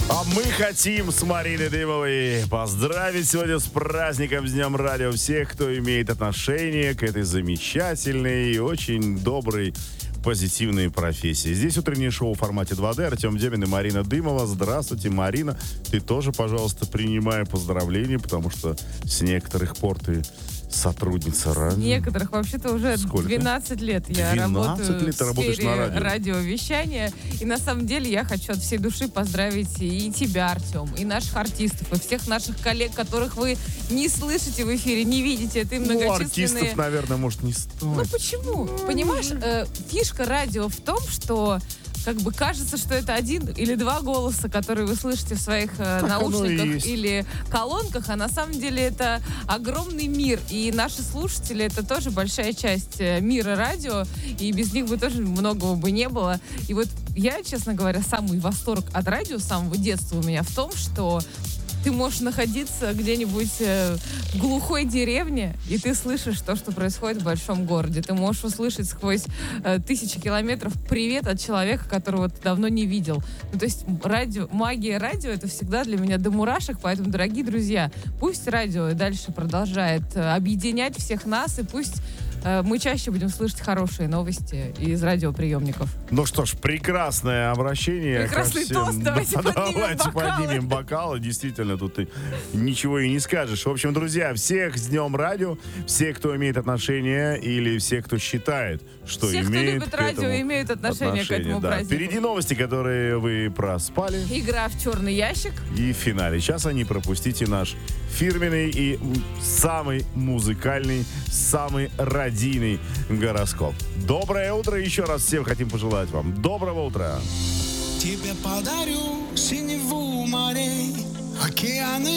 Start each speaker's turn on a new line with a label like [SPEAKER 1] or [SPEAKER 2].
[SPEAKER 1] А мы хотим с Мариной Дымовой поздравить сегодня с праздником, с Днем Радио всех, кто имеет отношение к этой замечательной и очень доброй, позитивной профессии. Здесь утреннее шоу в формате 2D. Артем Демин и Марина Дымова. Здравствуйте, Марина. Ты тоже, пожалуйста, принимай поздравления, потому что с некоторых пор ты сотрудница радио.
[SPEAKER 2] Некоторых. Вообще-то уже
[SPEAKER 1] Сколько?
[SPEAKER 2] 12 лет я
[SPEAKER 1] 12
[SPEAKER 2] работаю
[SPEAKER 1] лет ты
[SPEAKER 2] в
[SPEAKER 1] работаешь
[SPEAKER 2] сфере
[SPEAKER 1] на радио.
[SPEAKER 2] радиовещания. И на самом деле я хочу от всей души поздравить и тебя, Артем, и наших артистов, и всех наших коллег, которых вы не слышите в эфире, не видите. Это и
[SPEAKER 1] Ну,
[SPEAKER 2] многочисленные...
[SPEAKER 1] артистов, наверное, может, не стоит.
[SPEAKER 2] Ну почему? Понимаешь, фишка радио в том, что как бы кажется, что это один или два голоса, которые вы слышите в своих наушниках или колонках, а на самом деле это огромный мир. И наши слушатели — это тоже большая часть мира радио, и без них бы тоже многого бы не было. И вот я, честно говоря, самый восторг от радио с самого детства у меня в том, что ты можешь находиться где-нибудь в глухой деревне, и ты слышишь то, что происходит в большом городе. Ты можешь услышать сквозь тысячи километров привет от человека, которого ты давно не видел. Ну, то есть магия радио — это всегда для меня до мурашек, поэтому, дорогие друзья, пусть радио и дальше продолжает объединять всех нас, и пусть мы чаще будем слышать хорошие новости из радиоприемников.
[SPEAKER 1] Ну что ж, прекрасное обращение.
[SPEAKER 2] Прекрасный
[SPEAKER 1] ко всем.
[SPEAKER 2] тост. Давайте
[SPEAKER 1] Давайте
[SPEAKER 2] бокалы.
[SPEAKER 1] поднимем бокалы. Действительно, тут ты ничего и не скажешь. В общем, друзья, всех с Днем Радио. Все, кто имеет отношение, или все, кто считает, что
[SPEAKER 2] Все, кто
[SPEAKER 1] имеет
[SPEAKER 2] любит
[SPEAKER 1] к
[SPEAKER 2] радио,
[SPEAKER 1] этому
[SPEAKER 2] имеют отношение к этому
[SPEAKER 1] да.
[SPEAKER 2] празднику.
[SPEAKER 1] Впереди новости, которые вы проспали.
[SPEAKER 2] Игра в черный ящик.
[SPEAKER 1] И в финале часа не пропустите наш фирменный и самый музыкальный, самый радийный гороскоп. Доброе утро. Еще раз всем хотим пожелать вам доброго утра.
[SPEAKER 3] Тебе подарю синеву морей, океаны